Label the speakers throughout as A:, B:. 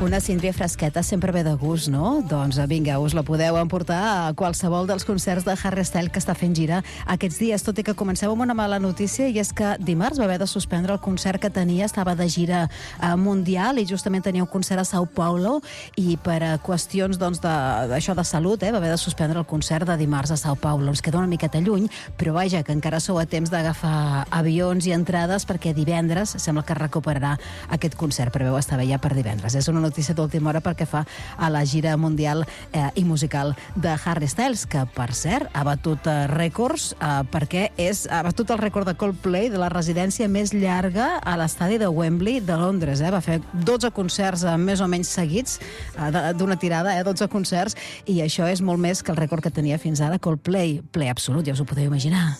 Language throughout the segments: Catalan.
A: Una síndria fresqueta sempre ve de gust, no? Doncs vinga, us la podeu emportar a qualsevol dels concerts de Harry Styles que està fent gira aquests dies, tot i que comenceu amb una mala notícia, i és que dimarts va haver de suspendre el concert que tenia, estava de gira mundial i justament tenia un concert a Sao Paulo i per qüestions d'això de salut va haver de suspendre el concert de dimarts a Sao Paulo. Ens queda una miqueta lluny, però vaja, que encara sou a temps d'agafar avions i entrades perquè divendres sembla que recuperarà aquest concert, preveu estar bé ja per divendres. És una notícia d'última hora perquè fa a la gira mundial i musical de Harry Styles, que per cert ha batut rècords perquè ha batut el rècord de Coldplay de la residència més llarga a l'estadi de Wembley de Londres. Va fer 12 concerts més o menys seguits d'una tirada, 12 concerts, i això és molt més que el rècord que tenia fins ara Coldplay. Play absolut, ja us ho podeu imaginar.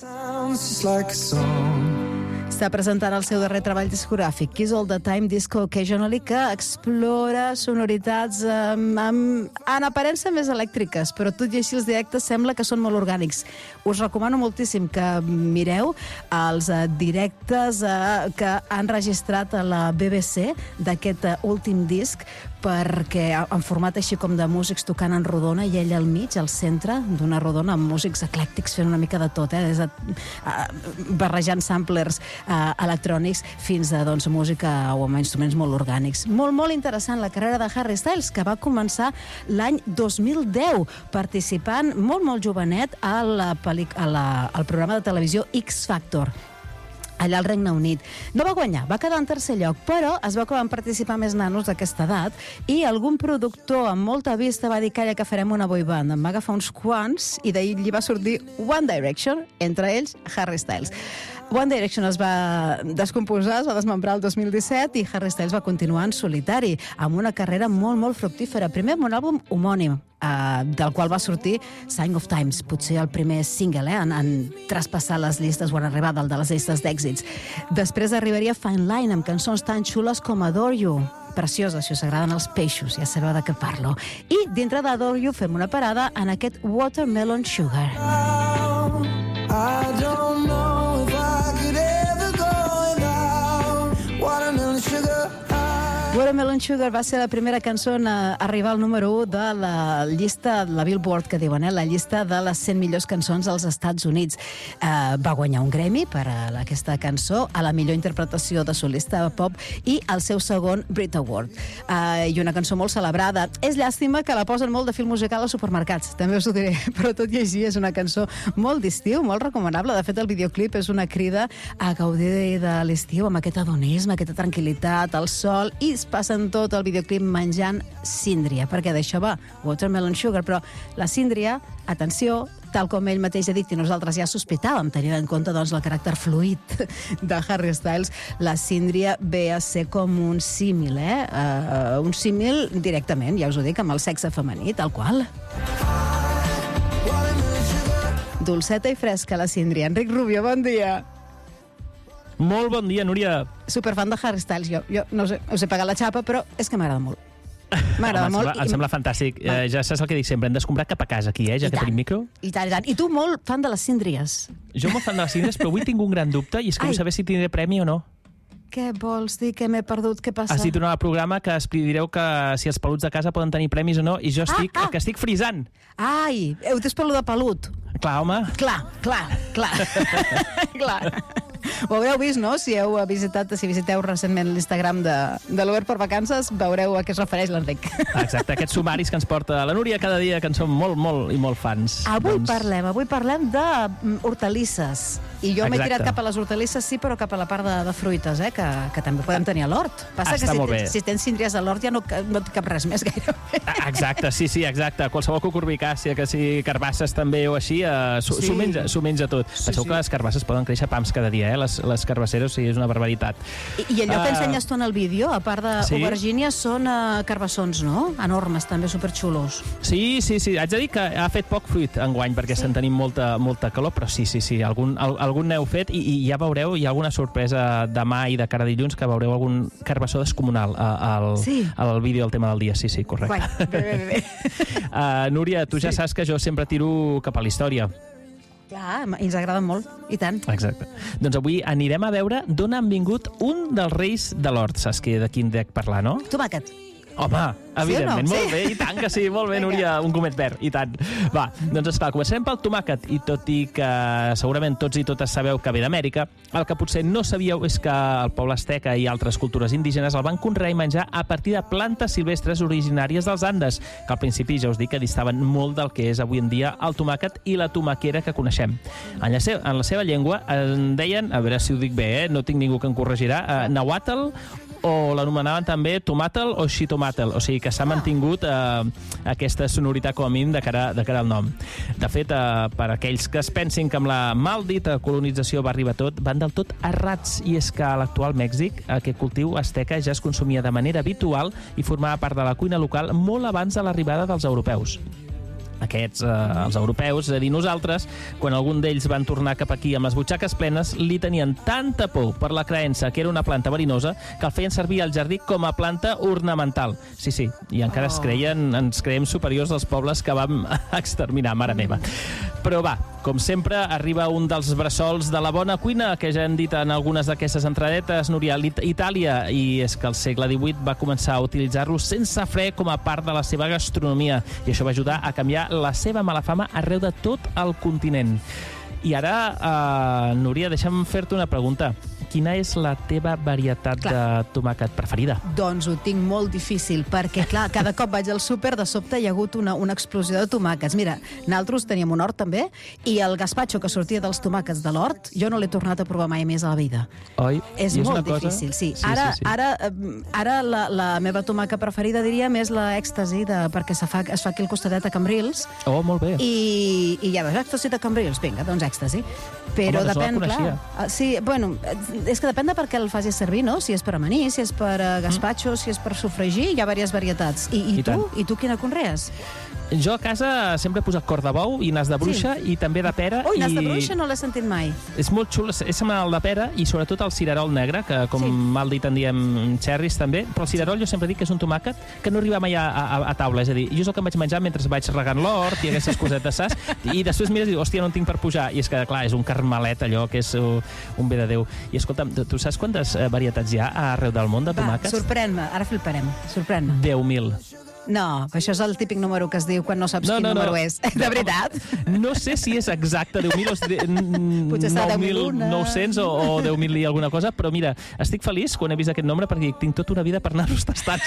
A: Està presentant el seu darrer treball discogràfic, Kiss All The Time Disco Occasionally, que explora sonoritats en aparença més elèctriques, però tot i així els directes sembla que són molt orgànics. Us recomano moltíssim que mireu els directes que han registrat a la BBC d'aquest últim disc, perquè en format així com de músics tocant en rodona i ell al mig, al centre d'una rodona, amb músics eclèctics fent una mica de tot, barrejant samplers electrònics fins a música o amb instruments molt orgànics. Molt, molt interessant la carrera de Harry Styles, que va començar l'any 2010 participant molt, molt jovenet al programa de televisió X Factor, allà al Regne Unit. No va guanyar, va quedar en tercer lloc, però es veu que van participar més nanos d'aquesta edat i algun productor amb molta vista va dir que farem una boy band. En va agafar uns quants i d'ahir li va sortir One Direction, entre ells Harry Styles. One Direction es va descomposar, es va desmembrar el 2017 i Harry Styles va continuar en solitari, amb una carrera molt, molt fructífera. Primer amb un àlbum homònim, del qual va sortir Sign of Times, potser el primer single en traspassar les llistes o en arribar dalt de les llistes d'èxits. Després arribaria Fine Line, amb cançons tan xules com Adore You. Preciosa, si us agraden els peixos, ja sabeu de què parlo. I dintre d'Adore You fem una parada en aquest Watermelon Sugar. I don't know if I could ever go without Watermelon Sugar. Watermelon Sugar va ser la primera cançó a arribar al número 1 de la llista, la Billboard, que diuen, la llista de les 100 millors cançons als Estats Units. Va guanyar un Grammy per a aquesta cançó, a la millor interpretació de solista pop i el seu segon Brit Award. I una cançó molt celebrada. És llàstima que la posen molt de film musical als supermercats, també us ho diré, però tot i així és una cançó molt d'estiu, molt recomanable. De fet, el videoclip és una crida a gaudir de l'estiu amb aquest hedonisme, aquesta tranquil·litat, el sol, i es passen tot el videoclip menjant síndria, perquè d'això va Watermelon Sugar, però la síndria, atenció, tal com ell mateix ha dit i nosaltres ja sospitàvem, tenint en compte el caràcter fluid de Harry Styles, la síndria ve a ser com un símil, un símil directament, ja us ho dic, amb el sexe femení, tal qual. Dolceta i fresca, la síndria. Enric Rubio, bon dia.
B: Molt bon dia, Núria.
A: Superfan de Harry Styles, jo no sé, us he pagat la xapa, però és que m'agrada molt. M'agrada molt.
B: Em sembla fantàstic. Ja saps el que dic sempre, hem d'escombrat cap a casa aquí, ja que tenim micro.
A: I tant, i tant. I tu molt fan de les síndries.
B: Jo molt fan de les síndries, però avui tinc un gran dubte i és que vull saber si tindré premi o no.
A: Què vols dir? Que m'he perdut? Què passa?
B: Has dit en el programa que direu que si els peluts de casa poden tenir premis o no, i jo estic frisant.
A: Ai, heu dit pel de pelut.
B: Clar, home.
A: Clar. Ho haureu vist, no? Si visiteu recentment l'Instagram de l'Obert per Vacances, veureu a què es refereix l'Enric.
B: Exacte, aquests sumaris que ens porta la Núria cada dia, que en som molt, molt i molt fans.
A: Avui parlem d'hortalisses. I jo m'he tirat cap a les hortalisses, sí, però cap a la part de fruites, que també podem tenir a l'hort. Passa que si tens síndries a l'hort ja no té cap res més gairebé.
B: Exacte, sí, exacte. Qualsevol cucurbitàcia, que si carbasses també o així, s'ho menja tot. Penseu que les carbasses poden créixer pams cada dia, les carbasseres, sí, és una barbaritat.
A: I allò que ensenyes tu en el vídeo, a part d'aubergínies, són carbassons, no? Enormes, també, superxulos.
B: Sí, haig de dir que ha fet poc fruit enguany, perquè estem tenint molta calor, però sí, algun n'heu fet i ja veureu, hi ha alguna sorpresa demà i de cara a dilluns, que veureu algun carbassó descomunal al vídeo del tema del dia. Sí, correcte.
A: Bé.
B: Núria, tu ja saps que jo sempre tiro cap a la història.
A: Clar, ens agrada molt, i tant.
B: Exacte. Doncs avui anirem a veure d'on han vingut un dels reis de l'hort. Saps de quin dec parlar, no?
A: Tomàquet.
B: Home, evidentment,
A: sí o no?
B: molt bé, i tant que sí, molt bé, Núria, un gomet verd, i tant. Va, doncs esclar, començarem pel tomàquet, i tot i que segurament tots i totes sabeu que ve d'Amèrica, el que potser no sabíeu és que el poble asteca i altres cultures indígenes el van conrear i menjar a partir de plantes silvestres originàries dels Andes, que al principi ja us dic que distaven molt del que és avui en dia el tomàquet i la tomaquera que coneixem. En la seva llengua en deien, a veure si ho dic bé, no tinc ningú que em corregirà, nahuatl, o l'anomenaven també tomàtel o xitomatel, o sigui que s'ha mantingut aquesta sonoritat com a mínim de cara al nom. De fet, per aquells que es pensin que amb la maldita colonització va arribar tot, van del tot errats, i és que a l'actual Mèxic aquest cultiu asteca ja es consumia de manera habitual i formava part de la cuina local molt abans de l'arribada dels europeus. Aquests, els europeus, és a dir, nosaltres, quan algun d'ells van tornar cap aquí amb les butxaques plenes, li tenien tanta por per la creença que era una planta verinosa que el feien servir al jardí com a planta ornamental. Sí, i encara ens creiem superiors als pobles que vam exterminar, mare meva. Però va, com sempre, arriba un dels bressols de la bona cuina, que ja hem dit en algunes d'aquestes entradetes, Núria, Itàlia, i és que el segle XVIII va començar a utilitzar-lo sense fre com a part de la seva gastronomia, i això va ajudar a canviar la seva mala fama arreu de tot el continent. I ara, Núria, deixa'm fer-te una pregunta. Quina és la teva varietat de tomàquet preferida?
A: Doncs ho tinc molt difícil, perquè, clar, cada cop vaig al súper, de sobte hi ha hagut una explosió de tomàquets. Mira, nosaltres teníem un hort també, i el gazpacho que sortia dels tomàquets de l'hort, jo no l'he tornat a provar mai més a la vida.
B: Oi?
A: És molt difícil, sí. Ara la meva tomàquet preferida, diríem, és l'èxtasi, perquè es fa aquí al costadet a Cambrils.
B: Oh, molt bé.
A: I ja veus, èxtasi de Cambrils, vinga, doncs èxtasi. Però
B: home,
A: depèn, clar. Sí, bueno, és que depèn de per què el facis servir, no? Si és per amanir, si és per gazpacho, si és per sofregir, hi ha diverses varietats. I tu quina conrees?
B: Jo a casa sempre he posat cor de bou i nas de bruixa, i també de pera.
A: Ui, nas de bruixa no l'he sentit mai.
B: És molt xulo, és el de pera i sobretot el cirerol negre, que com mal dit en diem cherries també, però el cirerol jo sempre dic que és un tomàquet que no arriba mai a taula, és a dir, jo és el que em vaig menjar mentre vaig regant l'hort i aquestes cosetes, saps? I després mires i dius, hòstia, no en tinc per pujar, i és que, clar, és un carmelet allò que és un bé de Déu. I escolta'm, tu saps quantes varietats hi ha arreu del món de tomàquets?
A: Va, sorprèn-me, ara fliparem, sorprèn-me.
B: 10.000.
A: No, això és el típic número que es diu quan no saps quin número és. De veritat?
B: No sé si és exacte 10.000 o
A: potser està
B: 10.900 o 10.000 i alguna cosa, però mira, estic feliç quan he vist aquest nombre perquè tinc tota una vida per anar-los tastant,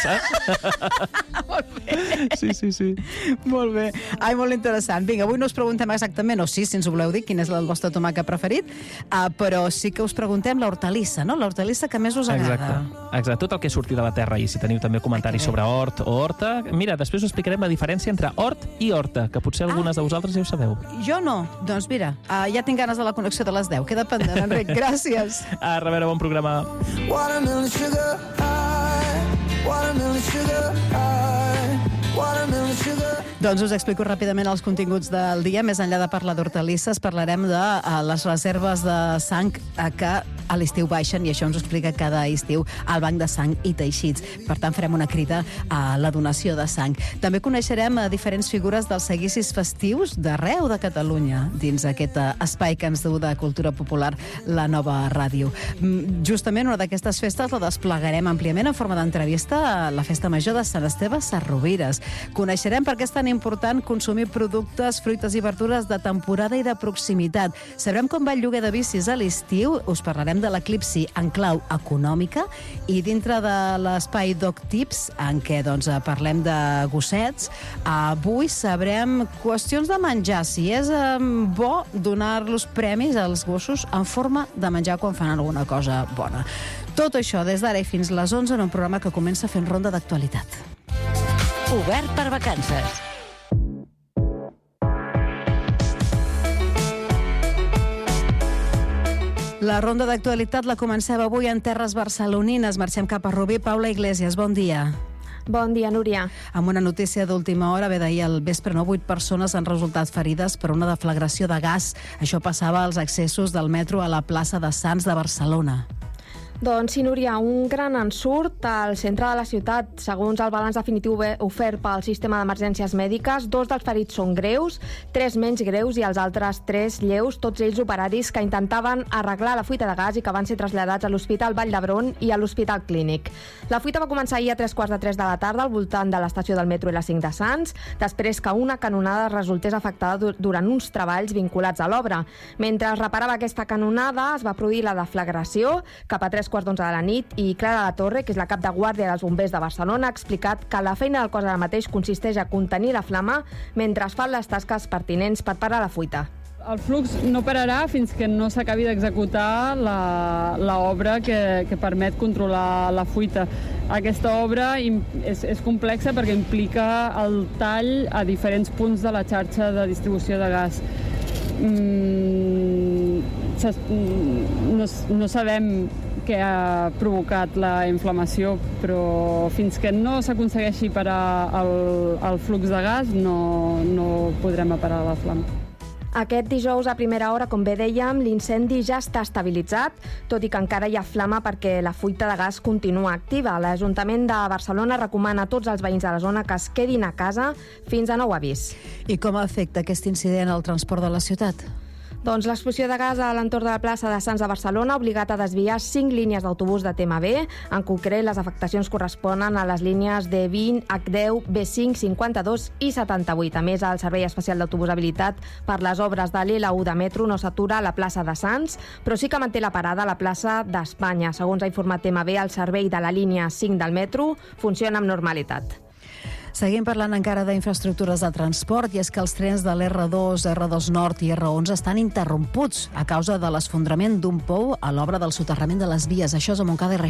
B: saps?
A: Molt bé.
B: Sí.
A: Molt bé. Ai, molt interessant. Vinga, avui no us preguntem exactament, o sí, si ens ho voleu dir, quin és el vostre tomàquet preferit, però sí que us preguntem l'hortalissa, no? L'hortalissa que més us agrada.
B: Exacte, tot el que surti de la terra, i si teniu també comentaris sobre hort o horta, mira, després us explicarem la diferència entre hort i horta, que potser algunes de vosaltres ja ho sabeu.
A: Jo no. Doncs mira, ja tinc ganes de la connexió de les 10. Queda pendent, Enric. Gràcies.
B: A reveure, bon programa.
C: Watermelon sugar high, watermelon sugar high, watermelon sugar.
A: Doncs us explico ràpidament els continguts del dia. Més enllà de parlar d'hortalisses, parlarem de les reserves de sang que a l'estiu baixen, i això ens ho explica cada estiu el Banc de Sang i Teixits. Per tant, farem una crida a la donació de sang. També coneixerem diferents figures dels seguicis festius d'arreu de Catalunya, dins aquest espai que ens du de cultura popular, la nova ràdio. Justament una d'aquestes festes la desplegarem àmpliament en forma d'entrevista a la Festa Major de Sant Esteve Sesrovires. Coneixerem per què és tan important consumir productes, fruites i verdures de temporada i de proximitat. Sabrem com va el lloguer de bicis a l'estiu, us parlarem de l'eclipsi en clau econòmica, i dintre de l'espai Dog Tips, en què parlem de gossets, avui sabrem qüestions de menjar, si és bo donar-los premis als gossos en forma de menjar quan fan alguna cosa bona. Tot això des d'ara i fins les 11 en un programa que comença fent ronda d'actualitat.
D: Obert per vacances.
A: La ronda d'actualitat la comencem avui en terres barcelonines. Marxem cap a Rubí. Paula Iglesias, bon dia.
E: Bon dia, Núria.
A: Amb una notícia d'última hora, ve d'ahir al vespre, 8 persones han resultat ferides per una deflagració de gas. Això passava als accessos del metro a la plaça de Sants de Barcelona.
E: Doncs sí, Núria, un gran ensurt al centre de la ciutat. Segons el balanç definitiu ofert pel sistema d'emergències mèdiques, 2 dels ferits són greus, 3 menys greus i els altres 3 lleus, tots ells operaris que intentaven arreglar la fuita de gas i que van ser traslladats a l'Hospital Vall d'Hebron i a l'Hospital Clínic. La fuita va començar ahir a 3:45 de la tarda al voltant de l'estació del metro i la 5 de Sants, després que una canonada resultés afectada durant uns treballs vinculats a l'obra. Mentre es reparava aquesta canonada, es va produir la deflagració cap a 3:15 de la nit i Clara La Torre, que és la cap de guàrdia dels bombers de Barcelona, ha explicat que la feina del cos ara mateix consisteix a contenir la flama mentre es fan les tasques pertinents per parar la fuita.
F: El flux no pararà fins que no s'acabi d'executar l'obra que permet controlar la fuita. Aquesta obra és complexa perquè implica el tall a diferents punts de la xarxa de distribució de gas. No sabem què ha provocat la inflamació, però fins que no s'aconsegueixi parar el flux de gas no podrem parar la flama.
E: Aquest dijous a primera hora, com bé dèiem, l'incendi ja està estabilitzat, tot i que encara hi ha flama perquè la fuita de gas continua activa. L'Ajuntament de Barcelona recomana a tots els veïns de la zona que es quedin a casa fins a nou avís.
A: I com afecta aquest incident al transport de la ciutat?
E: Doncs l'explosió de gas a l'entorn de la plaça de Sants de Barcelona ha obligat a desviar 5 línies d'autobús de TMB. En concret, les afectacions corresponen a les línies D20, H10, B5, 52 i 78. A més, el Servei Especial d'Autobús habilitat per les obres de l'L1 de metro no s'atura a la plaça de Sants, però sí que manté la parada a la plaça d'Espanya. Segons ha informat TMB, el servei de la línia 5 del metro funciona amb normalitat.
A: Seguim parlant encara d'infraestructures de transport, i és que els trens de l'R2, R2 Nord i R11 estan interromputs a causa de l'esfondrament d'un pou a l'obra del soterrament de les vies. Això és a Montcada i